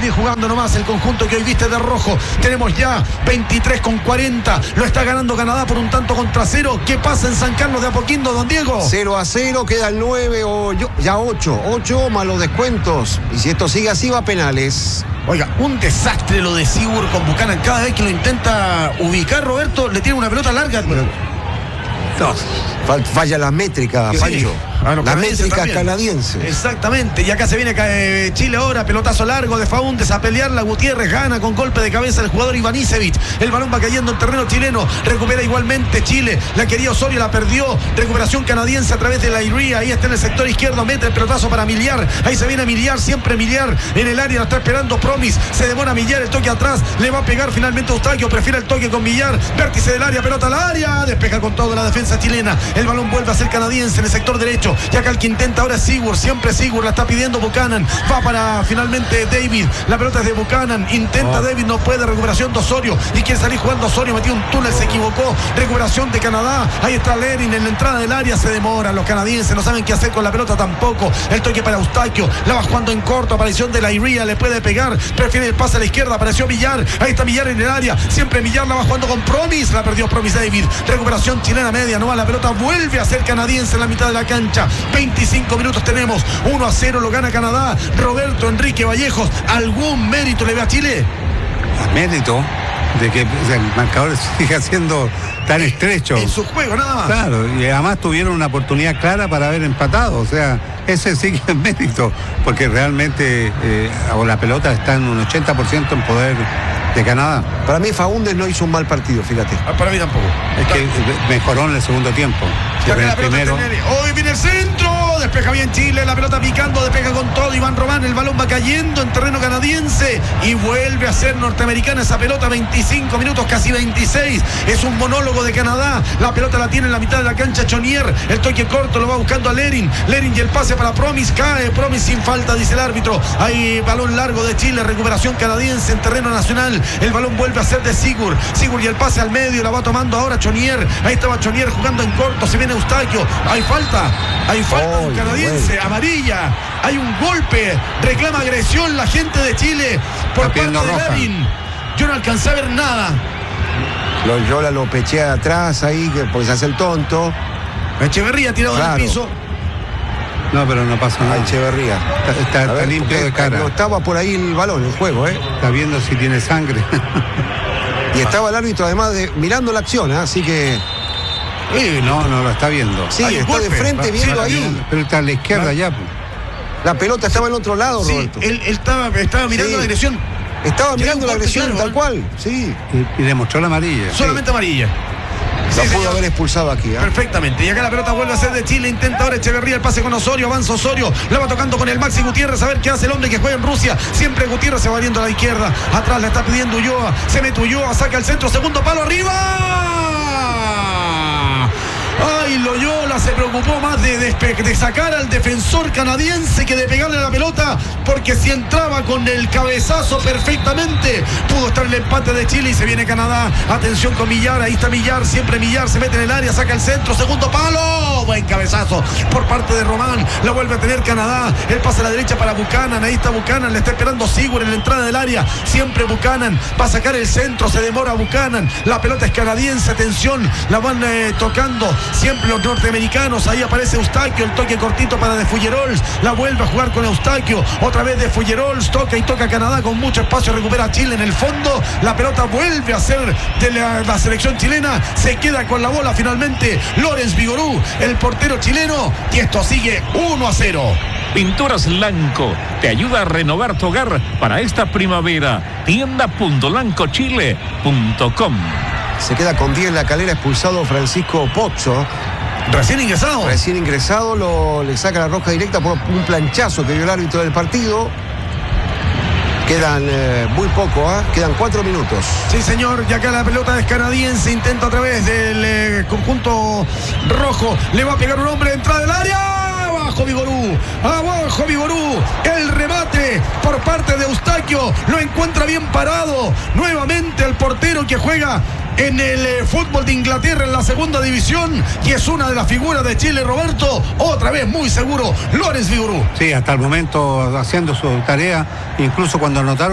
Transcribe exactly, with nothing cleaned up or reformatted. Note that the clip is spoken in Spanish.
salir jugando nomás el conjunto que hoy viste de rojo. Tenemos ya veintitrés con cuarenta. Lo está ganando Canadá por un tanto contra cero. ¿Qué pasa en San Carlos de Apoquindo, don Diego? cero a cero, quedan nueve o ya ocho. ocho más los descuentos. Y si esto sigue así, va a penales. Oiga, un desastre lo de Sigur con Buchanan. Cada vez que lo intenta ubicar, Roberto, le tiene una pelota larga. No, falla la métrica, sí, Pancho. Ah, no, la métrica también. Canadiense. Exactamente. Y acá se viene eh, Chile ahora. Pelotazo largo de Faúndez a pelearla. Gutiérrez gana con golpe de cabeza el jugador Ivanisevic. El balón va cayendo en terreno chileno. Recupera igualmente Chile. La quería Osorio, la perdió. Recuperación canadiense a través de la Iría. Ahí está en el sector izquierdo. Mete el pelotazo para Miliar. Ahí se viene Miliar. Siempre Miliar en el área. La está esperando Promis. Se demora Miliar. El toque atrás. Le va a pegar finalmente Eustaquio. Prefiere el toque con Miliar. Vértice del área. Pelota al área. Despeja con todo la defensa chilena. El balón vuelve a ser canadiense en el sector derecho. Y acá el que intenta ahora es Sigur, siempre Sigur, la está pidiendo Buchanan, va para finalmente David, la pelota es de Buchanan, intenta oh. David, no puede, recuperación de Osorio, y quiere salir jugando Osorio, metió un túnel, se equivocó, recuperación de Canadá, ahí está Lerin en la entrada del área, se demora, los canadienses no saben qué hacer con la pelota tampoco, el toque para Eustaquio, la va jugando en corto, aparición de la Iría, le puede pegar, prefiere el pase a la izquierda, apareció Villar, ahí está Villar en el área, siempre Villar la va jugando con Promis, la perdió Promis David, recuperación chilena media, no va la pelota, vuelve a ser canadiense en la mitad de la cancha, veinticinco minutos tenemos, uno a cero lo gana Canadá. Roberto Enrique Vallejos, ¿algún mérito le ve a Chile? Mérito de que el marcador siga siendo tan estrecho en su juego, nada más. Claro, y además tuvieron una oportunidad clara para haber empatado, o sea, ese sí que es mérito, porque realmente eh, la pelota está en un ochenta por ciento en poder de Canadá. Para mí Faúndez no hizo un mal partido, fíjate. Ah, para mí tampoco. Es que mejoró en el segundo tiempo. Ya el primero. Hoy viene el centro, despeja bien Chile, la pelota picando, despeja con todo Iván Román, el balón va cayendo en terreno canadiense y vuelve a ser norteamericana esa pelota, veinticinco minutos, casi veintiséis, es un monólogo de Canadá, la pelota la tiene en la mitad de la cancha Chonier, el toque corto lo va buscando a Lerin, Lerin y el pase para Promis, cae Promis sin falta, dice el árbitro, hay balón largo de Chile, recuperación canadiense en terreno nacional, el balón vuelve a ser de Sigur, Sigur y el pase al medio, la va tomando ahora Chonier, ahí estaba Chonier jugando en corto, se viene Eustaquio, hay falta, hay falta oh, canadiense, bueno. Amarilla, hay un golpe, reclama agresión la gente de Chile por parte de Lerin. Yo no alcancé a ver nada. Lo, yo la lo peché atrás ahí, porque se hace el tonto. Echeverría tirado claro. en el piso. No, pero no pasa nada. Echeverría. Está, está, está ver, limpio de cara. No estaba por ahí el balón, el juego, ¿eh? Está viendo si tiene sangre. Y estaba el árbitro además de mirando la acción, ¿eh? Así que... Sí, no, no lo está viendo. Sí, está golpe, de frente va, viendo sí, ahí. Pero está a la izquierda ¿no? ya. La pelota estaba en el otro lado, sí, Roberto. Él, él estaba, estaba mirando sí. la agresión. Estaba mirando la agresión claro, tal ¿eh? cual, sí. Y, y demostró la amarilla. Solamente sí. amarilla. Sí, la pudo señor. haber expulsado aquí. ¿eh? Perfectamente. Y acá la pelota vuelve a ser de Chile. Intenta ahora Echeverría el pase con Osorio. Avanza Osorio. La va tocando con el Maxi Gutiérrez. A ver qué hace el hombre que juega en Rusia. Siempre Gutiérrez se va viendo a la izquierda. Atrás la está pidiendo Ulloa. Se mete Ulloa. Saca el centro. Segundo palo arriba. Ay, Loyola se preocupó más de, de, de sacar al defensor canadiense que de pegarle a la pelota, porque si entraba con el cabezazo perfectamente, pudo estar el empate de Chile y se viene Canadá. Atención con Millar, ahí está Millar, siempre Millar, se mete en el área, saca el centro, segundo palo, buen cabezazo por parte de Román, la vuelve a tener Canadá, el pase a la derecha para Buchanan, ahí está Buchanan, le está esperando Sigur en la entrada del área, siempre Buchanan, va a sacar el centro, se demora Buchanan, la pelota es canadiense, atención, la van eh, tocando, siempre los norteamericanos, ahí aparece Eustaquio, el toque cortito para De Fullerols, la vuelve a jugar con Eustaquio, otra vez De Fullerols, toca y toca Canadá con mucho espacio, recupera Chile en el fondo, la pelota vuelve a ser de la, la selección chilena, se queda con la bola finalmente Lorenz Vigorú, el portero chileno, y esto sigue uno a cero. Pinturas Lanco te ayuda a renovar tu hogar para esta primavera. tienda punto lanco chile punto com. Se queda con diez la Calera, expulsado Francisco Pozzo. Recién ingresado. Recién ingresado, lo, le saca la roja directa por un planchazo que dio el árbitro del partido. Quedan eh, muy poco, ¿eh? Quedan cuatro minutos. Sí, señor, y acá la pelota es canadiense, intenta a través del eh, conjunto rojo, le va a pegar un hombre de entrada del área. Abajo Vigorú, abajo Vigorú, el remate por parte de Eustaquio, lo encuentra bien parado, nuevamente el portero que juega en el eh, fútbol de Inglaterra en la segunda división y es una de las figuras de Chile, Roberto, otra vez muy seguro, Lorenz Vigorú. Sí, hasta el momento haciendo su tarea, incluso cuando anotaron